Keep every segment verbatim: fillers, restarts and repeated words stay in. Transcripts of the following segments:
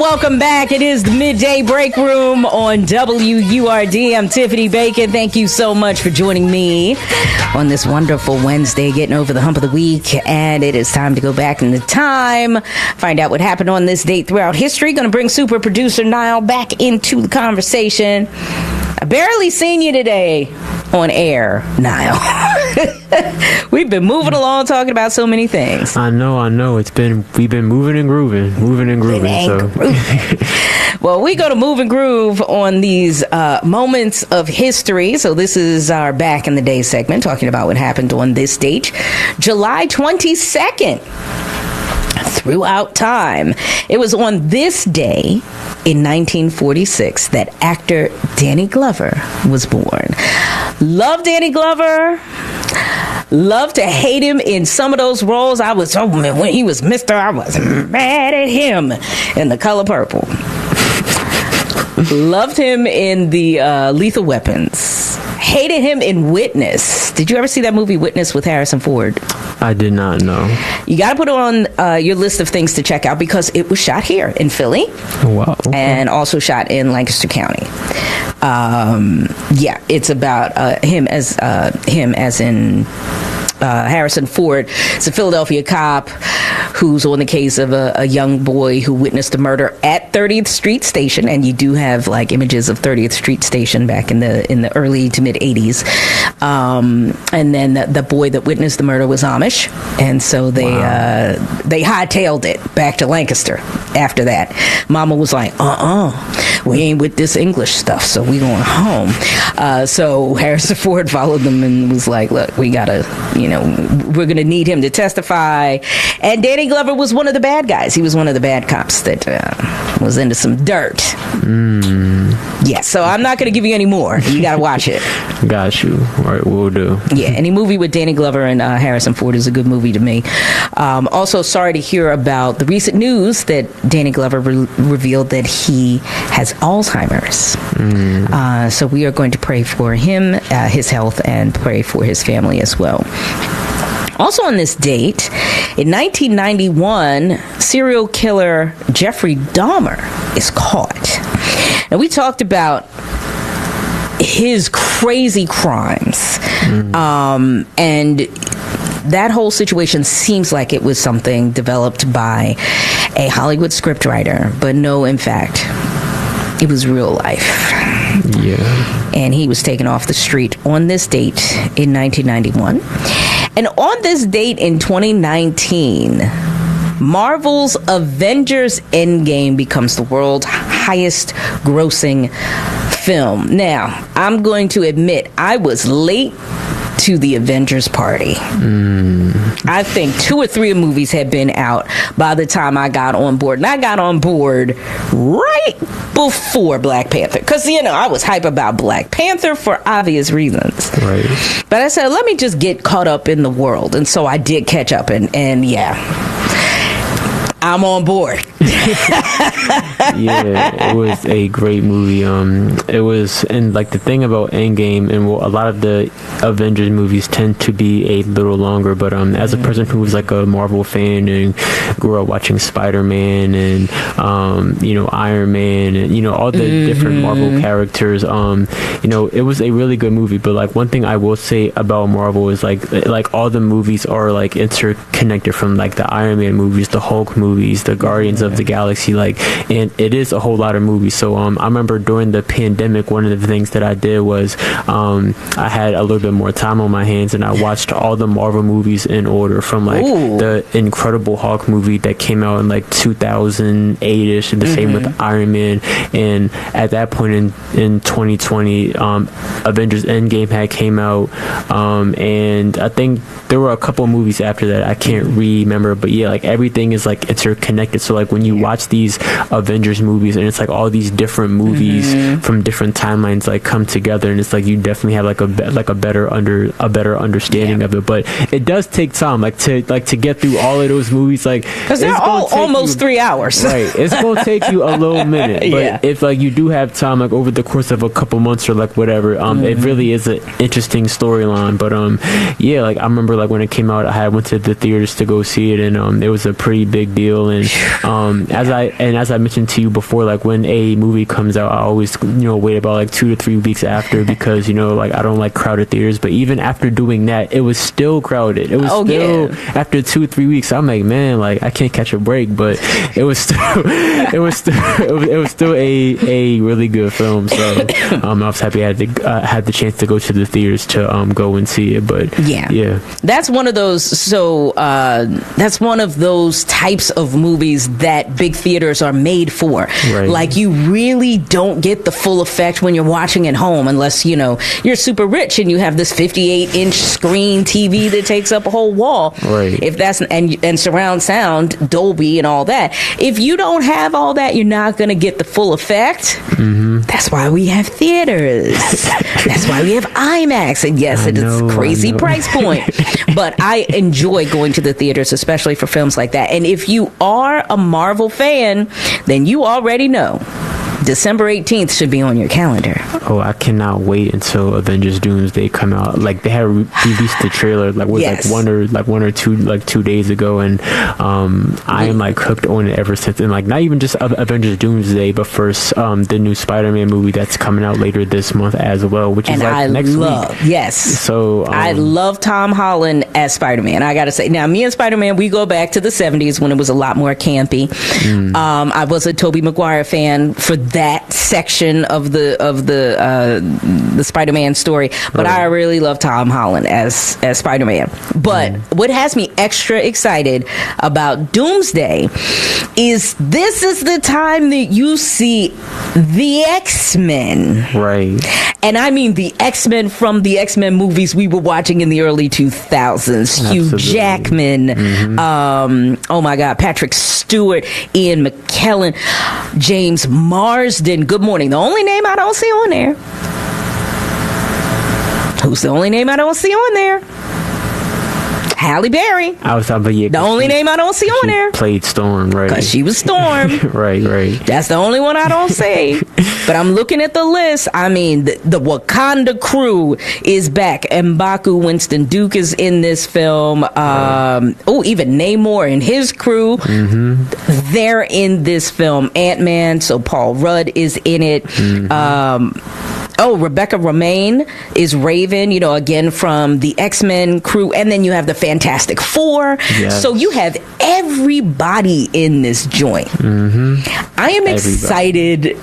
welcome back. It is the Midday Break Room on W U R D. I'm Tiffany Bacon. Thank you so much for joining me on this wonderful Wednesday, getting over the hump of the week. And it is time to go back in the time, find out what happened on this date throughout history. Going to bring super producer Niall back into the conversation. I barely seen you today on air, Niall. We've been moving along talking about so many things. I know, I know. It's been, we've been moving and grooving, moving and grooving. So. grooving. Well, we go to Move and Groove on these uh, moments of history. So this is our Back in the Day segment, talking about what happened on this date, July twenty-second. Throughout time. It was on this day in nineteen forty-six that actor Danny Glover was born. Love Danny Glover. Love to hate him in some of those roles. I was, oh man, when he was Mister, I was mad at him in The Color Purple. Loved him in the uh, Lethal Weapons. Hated him in Witness. Did you ever see that movie Witness with Harrison Ford? I did not know. You got to put it on uh, your list of things to check out because it was shot here in Philly. Wow. Okay. And also shot in Lancaster County. Um, yeah, it's about uh, him as uh, him as in uh, Harrison Ford. It's a Philadelphia cop who's on the case of a, a young boy who witnessed a murder at thirtieth Street Station, and you do have like images of thirtieth Street Station back in the in the early to mid eighties. Um, and then the, the boy that witnessed the murder was Amish, and so they wow. uh, they hightailed it back to Lancaster. After that, Mama was like, "Uh-uh, we ain't with this English stuff, so we going home." Uh, so Harrison Ford followed them and was like, "Look, we gotta, you know, we're gonna need him to testify." And Danny Glover was one of the bad guys. He was one of the bad cops that uh, was into some dirt. Mm. Yeah, so I'm not going to give you any more. You got to watch it. Got you. All right, we'll do. Yeah, any movie with Danny Glover and uh, Harrison Ford is a good movie to me. Um, also, sorry to hear about the recent news that Danny Glover re- revealed that he has Alzheimer's. Mm. Uh, so we are going to pray for him, uh, his health, and pray for his family as well. Also on this date, in nineteen ninety-one, serial killer Jeffrey Dahmer is caught. And we talked about his crazy crimes. Mm. Um, and that whole situation seems like it was something developed by a Hollywood scriptwriter. But no, in fact, it was real life. Yeah. And he was taken off the street on this date in nineteen ninety-one. And on this date in twenty nineteen, Marvel's Avengers Endgame becomes the world's highest grossing film. Now, I'm going to admit I was late to the Avengers party. Mm. I think two or three movies had been out by the time I got on board. And I got on board right before Black Panther. Because, you know, I was hype about Black Panther for obvious reasons. Right. But I said, let me just get caught up in the world. And so I did catch up. And, and yeah, I'm on board. Yeah, it was a great movie. Um, it was, and like the thing about Endgame, and well, a lot of the Avengers movies tend to be a little longer. But um, as a person who was like a Marvel fan and grew up watching Spider-Man and um, you know, Iron Man and you know all the mm-hmm. different Marvel characters, um, you know, it was a really good movie. But like one thing I will say about Marvel is like like all the movies are like interconnected, from like the Iron Man movies, the Hulk movies, the Guardians yeah. of the Galaxy, like, and it is a whole lot of movies. So um, I remember during the pandemic, one of the things that I did was um, I had a little bit more time on my hands, and I watched all the Marvel movies in order, from like Ooh. the Incredible Hulk movie that came out in like two thousand eight-ish, and the mm-hmm. same with Iron Man. And at that point in in twenty twenty, um, Avengers Endgame had came out, um, and I think there were a couple of movies after that I can't remember, but yeah, like everything is like interconnected. So like when you watch these Avengers movies, and it's like all these different movies mm-hmm. from different timelines like come together, and it's like you definitely have like a be- like a better under a better understanding yeah. of it. But it does take time, like to like to get through all of those movies, like because they're all almost you, three hours, right? It's gonna take you a little minute, but yeah. if like you do have time, like over the course of a couple months or like whatever, um, mm-hmm. it really is an interesting storyline. But um, yeah, like I remember like when it came out, I had went to the theaters to go see it, and um, it was a pretty big deal. deal. And um, as I and as I mentioned to you before, like when a movie comes out, I always you know wait about like two to three weeks after because you know like I don't like crowded theaters. But even after doing that, it was still crowded. It was oh, still yeah. after two or three weeks. I'm like, man, like I can't catch a break. But it was still it was still it was, it was still a a really good film. So um, I was happy I had the uh, had the chance to go to the theaters to um go and see it. But yeah, yeah, that's one of those. So uh, that's one of those types of movies that big theaters are made for. Right. Like you really don't get the full effect when you're watching at home, unless you know you're super rich and you have this fifty-eight inch screen T V that takes up a whole wall. Right. If that's and and surround sound, Dolby, and all that. If you don't have all that, you're not going to get the full effect. Mm-hmm. That's why we have theaters. That's why we have IMAX. And yes, I it is know, a crazy I know. price point. But I enjoy going to the theaters, especially for films like that. And if you are a Marvel fan, then you already know. December eighteenth should be on your calendar. Oh, I cannot wait until Avengers Doomsday come out. Like they had re- released the trailer like was Yes. like one or like one or two like two days ago, and um, I am like hooked on it ever since. And like not even just Av- Avengers Doomsday, but first um, the new Spider-Man movie that's coming out later this month as well, which is And like I next love, week. yes. So um, I love Tom Holland as Spider-Man. I got to say, now me and Spider-Man, we go back to the seventies when it was a lot more campy. Mm. Um, I was a Tobey Maguire fan for that section of the of the uh, the Spider-Man story, but Right. I really love Tom Holland as as Spider-Man. But Mm. what has me extra excited about Doomsday is this is the time that you see the X-Men. right. And I mean the X-Men from the X-Men movies we were watching in the early two thousands. Hugh Absolutely. Jackman, Mm-hmm. um, oh my God, Patrick Stewart, Ian McKellen, James Marsden. Good morning. The only name I don't see on there. Who's the only name I don't see on there? Halle Berry. I was talking about yeah, The only name I don't see on there. played Storm, right? Because she was Storm. right, right. That's the only one I don't see. But I'm looking at the list. I mean, the, the Wakanda crew is back. M'Baku Winston Duke is in this film. Um, oh, even Namor and his crew. Mm-hmm. They're in this film. Ant-Man, so Paul Rudd is in it. Mm-hmm. Um, oh, Rebecca Romaine is Raven, you know, again from the X-Men crew. And then you have the Fantastic Four. Yes. So you have everybody in this joint. Mm-hmm. I am Everybody. excited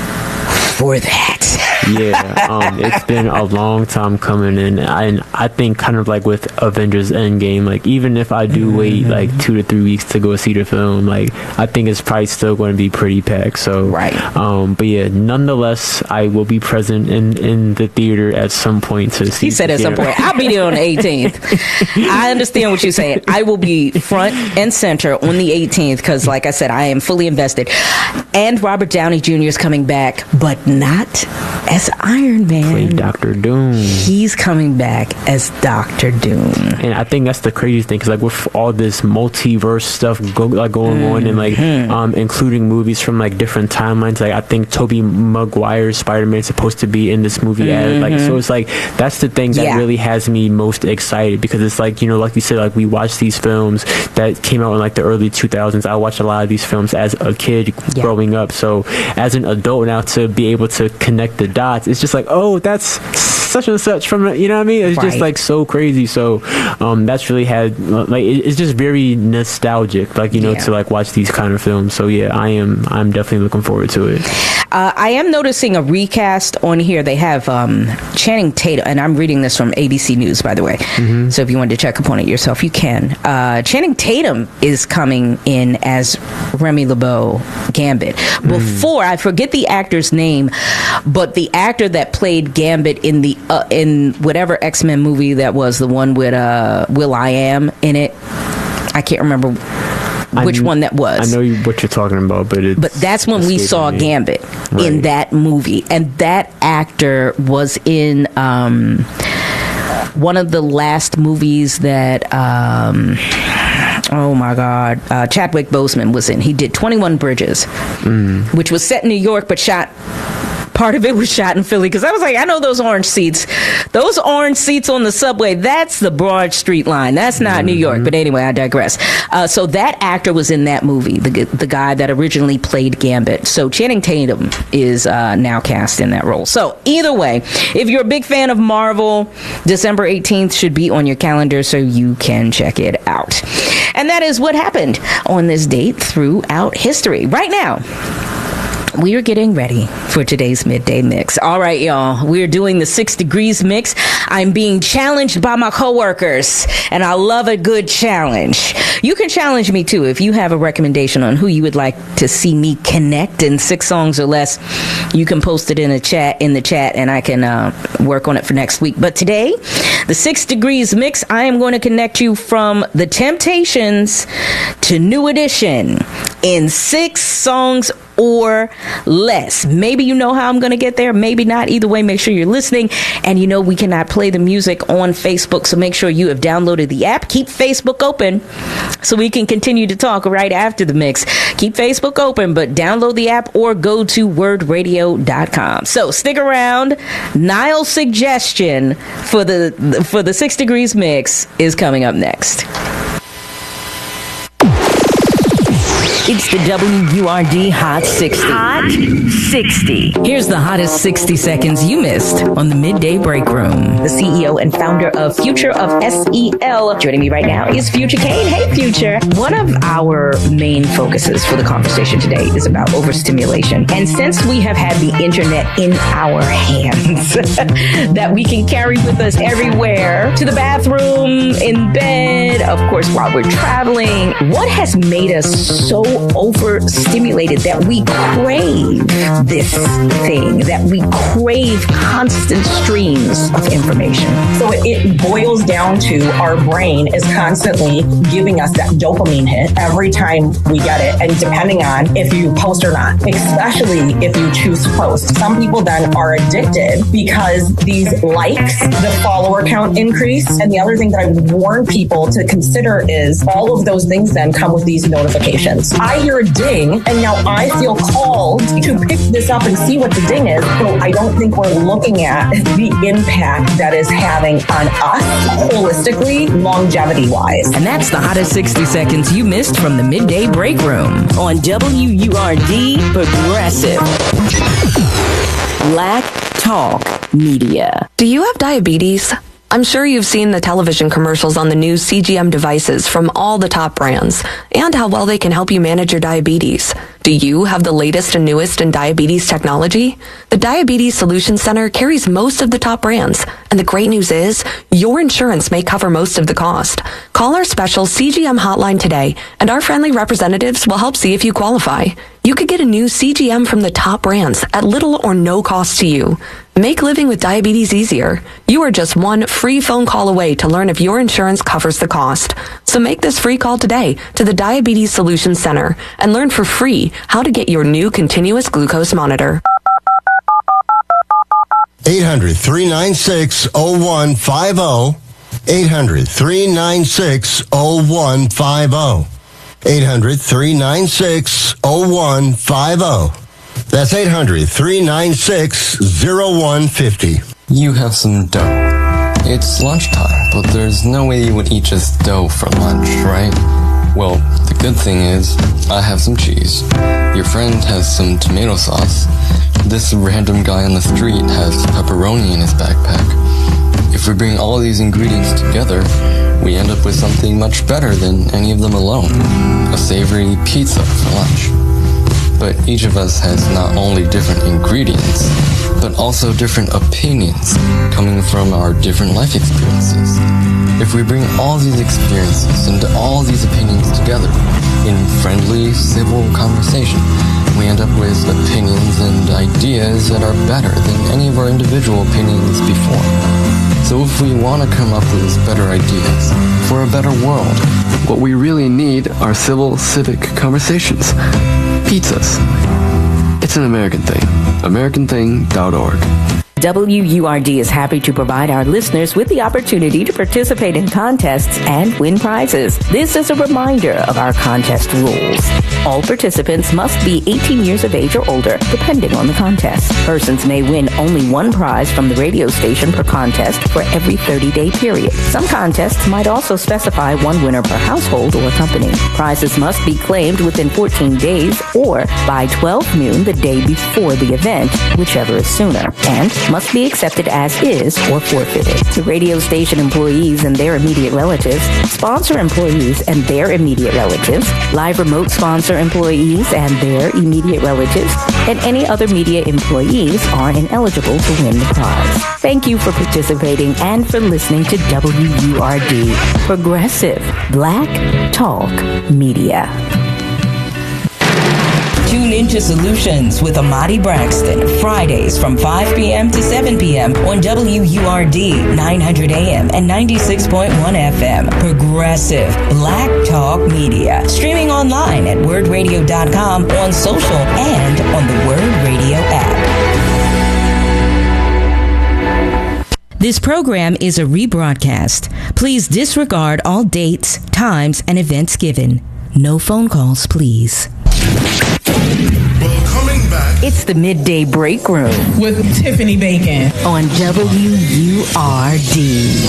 for that. yeah, um, it's been a long time coming, and I, and I think kind of like with Avengers Endgame, like even if I do wait like two to three weeks to go see the film, like I think it's probably still going to be pretty packed. So, Right. Um, but yeah, nonetheless, I will be present in, in the theater at some point to see. He said at some yeah. point, I'll be there on the eighteenth. I understand what you're saying. I will be front and center on the eighteenth because, like I said, I am fully invested. And Robert Downey Junior is coming back, but not as Iron Man. Play Doctor Doom. He's coming back as Doctor Doom. And I think that's the craziest thing, because like with all this multiverse stuff go, like going mm-hmm. on, and like um, including movies from like different timelines, like I think Tobey Maguire's Spider-Man is supposed to be in this movie. Mm-hmm. As, like so, it's like that's the thing that yeah. really has me most excited, because it's like, you know, like you said, like we watched these films that came out in like the early two thousands. I watched a lot of these films as a kid yeah. growing up. So as an adult now, to be able to connect the dots, it's just like, oh, that's such and such from, you know what I mean? It's right. just like so crazy. So um, that's really had like it, it's just very nostalgic, like, you know, yeah. to like watch these kind of films. So yeah, I am I'm definitely looking forward to it. Uh, I am noticing a recast on here. They have um, Channing Tatum, and I'm reading this from A B C News, by the way. Mm-hmm. So if you wanted to check up on it yourself, you can. Uh, Channing Tatum is coming in as Remy LeBeau Gambit. Mm. Before, I forget the actor's name, but the actor that played Gambit in the uh, in whatever X-Men movie that was, the one with uh, Will.i.am in it, I can't remember which I, one that was. I know you, what you're talking about, but it's but that's when we saw me. Gambit right. in that movie, and that actor was in um, one of the last movies that um, oh my God, uh, Chadwick Boseman was in. He did twenty-one Bridges, mm. which was set in New York but shot part of it was shot in Philly, because I was like, I know those orange seats. Those orange seats on the subway, that's the Broad Street line. That's not mm-hmm. New York. But anyway, I digress. Uh, so that actor was in that movie, the, the guy that originally played Gambit. So Channing Tatum is uh, now cast in that role. So either way, if you're a big fan of Marvel, December eighteenth should be on your calendar so you can check it out. And that is what happened on this date throughout history. Right now, we are getting ready for today's midday mix. All right, y'all. We're doing the Six Degrees mix. I'm being challenged by my coworkers, and I love a good challenge. You can challenge me too if you have a recommendation on who you would like to see me connect in six songs or less. You can post it in a chat in the chat, and I can uh, work on it for next week. But today, the Six Degrees mix, I am going to connect you from The Temptations to New Edition in six songs or less. Maybe you know how I'm going to get there, maybe not. Either way, make sure you're listening. And you know we cannot play the music on Facebook, so make sure you have downloaded the app. Keep Facebook open so we can continue to talk right after the mix. Keep Facebook open, but download the app or go to word radio dot com. So stick around. Niall's suggestion for the for the Six Degrees mix is coming up next. It's the W U R D Hot sixty. Hot sixty. Here's the hottest sixty seconds you missed on the Midday Break Room. The C E O and founder of Future of S E L. Joining me right now is Future Kane. Hey, Future. One of our main focuses for the conversation today is about overstimulation. And since we have had the internet in our hands that we can carry with us everywhere, to the bathroom, in bed, of course, while we're traveling, what has made us so overstimulated that we crave this thing, that we crave constant streams of information? So it, it boils down to our brain is constantly giving us that dopamine hit every time we get it, and depending on if you post or not, especially if you choose to post. Some people then are addicted because these likes, the follower count increase. And the other thing that I would warn people to consider is all of those things then come with these notifications. I hear a ding, and now I feel called to pick this up and see what the ding is. So I don't think we're looking at the impact that is having on us holistically, longevity-wise. And that's the hottest sixty seconds you missed from the Midday Break Room on W U R D Progressive. Black Talk Media. Do you have diabetes? I'm sure you've seen the television commercials on the new C G M devices from all the top brands and how well they can help you manage your diabetes. Do you have the latest and newest in diabetes technology? The Diabetes Solutions Center carries most of the top brands, and the great news is your insurance may cover most of the cost. Call our special C G M hotline today, and our friendly representatives will help see if you qualify. You could get a new C G M from the top brands at little or no cost to you. Make living with diabetes easier. You are just one free phone call away to learn if your insurance covers the cost. So make this free call today to the Diabetes Solutions Center and learn for free how to get your new continuous glucose monitor. eight hundred, three nine six, oh one five oh. eight hundred, three nine six, oh one five oh. eight hundred, three nine six, oh one five oh. That's eight hundred, three nine six, oh one five oh. You have some dough. It's lunchtime, but there's no way you would eat just dough for lunch, right? Well, the good thing is, I have some cheese. Your friend has some tomato sauce. This random guy on the street has pepperoni in his backpack. If we bring all these ingredients together, we end up with something much better than any of them alone. A savory pizza for lunch. But each of us has not only different ingredients, but also different opinions coming from our different life experiences. If we bring all these experiences and all these opinions together in friendly, civil conversation, we end up with opinions and ideas that are better than any of our individual opinions before. So if we want to come up with better ideas for a better world, what we really need are civil, civic conversations. Pizzas. It's an American thing. American thing dot org. W U R D is happy to provide our listeners with the opportunity to participate in contests and win prizes. This is a reminder of our contest rules. All participants must be eighteen years of age or older, depending on the contest. Persons may win only one prize from the radio station per contest for every thirty-day period. Some contests might also specify one winner per household or company. Prizes must be claimed within fourteen days or by twelve noon the day before the event, whichever is sooner, and must be accepted as is or forfeited. The radio station employees and their immediate relatives, sponsor employees and their immediate relatives, live remote sponsor employees and their immediate relatives, and any other media employees are ineligible to win the prize. Thank you for participating and for listening to W U R D, Progressive Black Talk Media. Tune into Solutions with Amadi Braxton, Fridays from five p.m. to seven p.m. on W U R D, nine hundred A M and ninety-six point one F M. Progressive Black Talk Media. Streaming online at word radio dot com, on social, and on the Word Radio app. This program is a rebroadcast. Please disregard all dates, times, and events given. No phone calls, please. Well, coming back. It's the Midday Break Room with Tiffany Bacon on W U R D.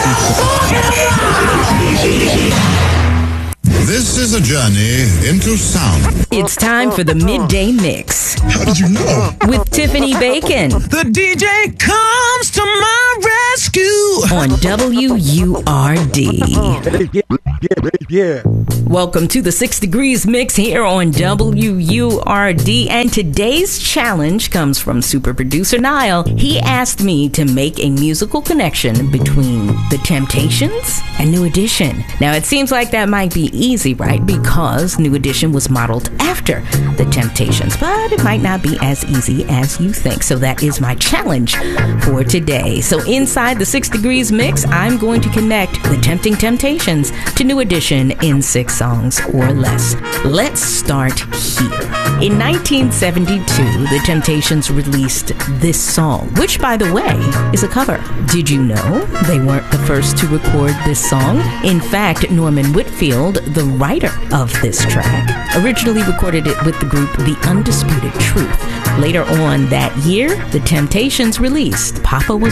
This is a journey into sound. It's time for the Midday Mix. How did you know? With Tiffany Bacon. The D J comes to my rescue on W U R D. Yeah. Welcome to the Six Degrees Mix here on W U R D, and today's challenge comes from super producer Niall. He asked me to make a musical connection between The Temptations and New Edition. Now, it seems like that might be easy, right? Because New Edition was modeled after The Temptations, but it might not be as easy as you think. So that is my challenge for today. So inside the Six Degrees Mix, I'm going to connect The Tempting Temptations to New Edition in six songs or less. Let's start here. In nineteen seventy-two, The Temptations released this song, which, by the way, is a cover. Did you know they weren't the first to record this song? In fact, Norman Whitfield, the writer of this track, originally recorded it with the group The Undisputed Truth. Later on that year, The Temptations released Papa Was